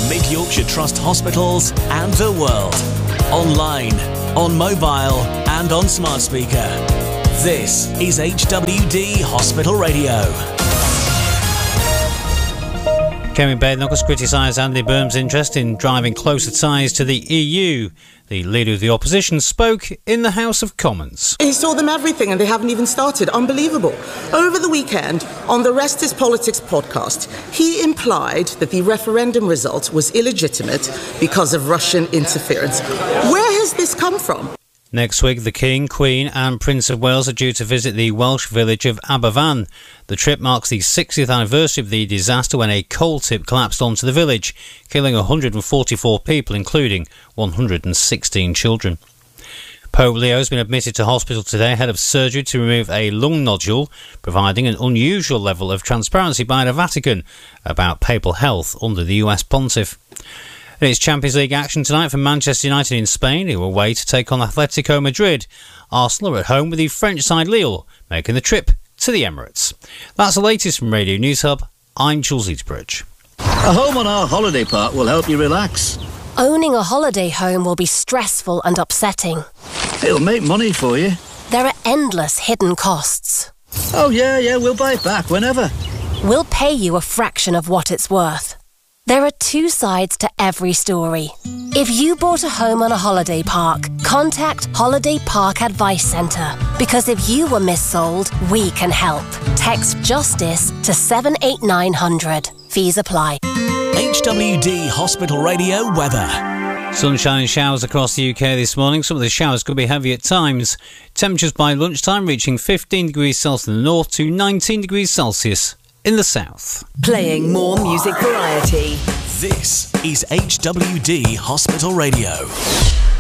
Mid Yorkshire Trust hospitals and the world. Online, on mobile and on smart speaker. This is HWD Hospital Radio. Kevin Badenoch criticised Andy Burnham's interest in driving closer ties to the EU. The Leader of the Opposition spoke in the House of Commons. He saw them everything and they haven't even started. Unbelievable. Over the weekend, on the Rest is Politics podcast, he implied that the referendum result was illegitimate because of Russian interference. Where has this come from? Next week, the King, Queen and Prince of Wales are due to visit the Welsh village of Aberfan. The trip marks the 60th anniversary of the disaster when a coal tip collapsed onto the village, killing 144 people, including 116 children. Pope Leo has been admitted to hospital today ahead of surgery to remove a lung nodule, providing an unusual level of transparency by the Vatican about papal health under the US pontiff. And it's Champions League action tonight for Manchester United in Spain, who are away to take on Atletico Madrid. Arsenal are at home with the French side Lille, making the trip to the Emirates. That's the latest from Radio News Hub. I'm Jules Eatsbridge. A home on our holiday park will help you relax. Owning a holiday home will be stressful and upsetting. It'll make money for you. There are endless hidden costs. Oh yeah, we'll buy it back whenever. We'll pay you a fraction of what it's worth. There are two sides to every story. If you bought a home on a holiday park, contact Holiday Park Advice Centre. Because if you were missold, we can help. Text JUSTICE to 78900. Fees apply. HWD Hospital Radio weather. Sunshine and showers across the UK this morning. Some of the showers could be heavy at times. Temperatures by lunchtime reaching 15 degrees Celsius in the north to 19 degrees Celsius in the south. Playing more music variety. This is HWD Hospital Radio.